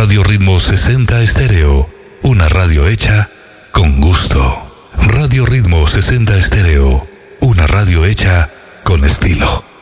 Radio Ritmo 60 Estéreo, una radio hecha con gusto. Radio Ritmo 60 Estéreo, una radio hecha con estilo.